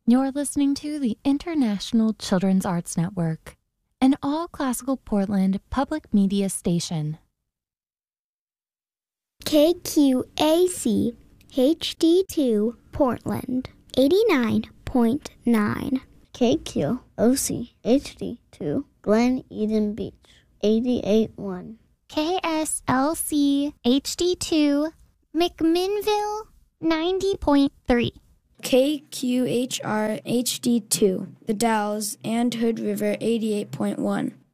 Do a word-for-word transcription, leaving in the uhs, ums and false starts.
You're listening to the International Children's Arts Network, an all-classical Portland public media station. K Q A C H D two Portland, eighty-nine point nine. K Q O C H D two Glen Eden Beach, eighty-eight point one. K S L C H D two McMinnville, ninety point three. K Q H R H D two The Dalles and Hood River, eighty-eight point one.